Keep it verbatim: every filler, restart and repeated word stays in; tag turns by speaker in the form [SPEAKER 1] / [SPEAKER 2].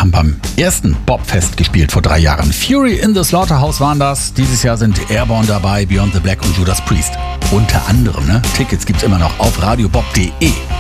[SPEAKER 1] haben beim ersten Bobfest gespielt vor drei Jahren. Fury in the Slaughterhouse waren das. Dieses Jahr sind Airborne dabei, Beyond the Black und Judas Priest. Unter anderem, ne? Tickets gibt's immer noch auf radiobob punkt de.